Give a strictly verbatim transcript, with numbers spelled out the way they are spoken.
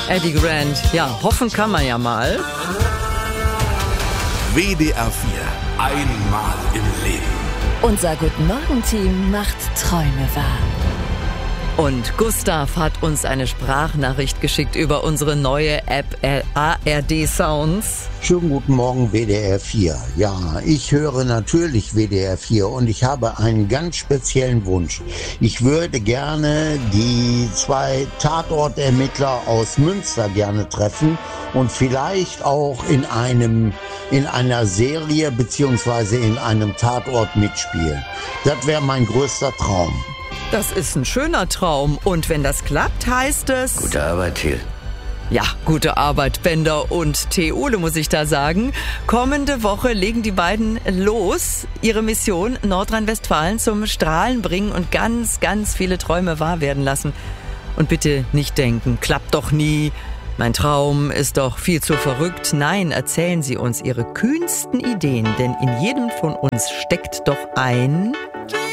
Eddie Grant. Ja, hoffen kann man ja mal. W D R vier. Einmal im Leben. Unser Guten-Morgen-Team macht Träume wahr. Und Gustav hat uns eine Sprachnachricht geschickt über unsere neue App A R D Sounds. Schönen guten Morgen, W D R vier. Ja, ich höre natürlich W D R vier und ich habe einen ganz speziellen Wunsch. Ich würde gerne die zwei Tatortermittler aus Münster gerne treffen und vielleicht auch in einem in einer Serie beziehungsweise in einem Tatort mitspielen. Das wäre mein größter Traum. Das ist ein schöner Traum. Und wenn das klappt, heißt es... Gute Arbeit, Thiel. Ja, gute Arbeit, Bender und Theole, muss ich da sagen. Kommende Woche legen die beiden los, ihre Mission Nordrhein-Westfalen zum Strahlen bringen und ganz, ganz viele Träume wahr werden lassen. Und bitte nicht denken, klappt doch nie. Mein Traum ist doch viel zu verrückt. Nein, erzählen Sie uns Ihre kühnsten Ideen, denn in jedem von uns steckt doch ein...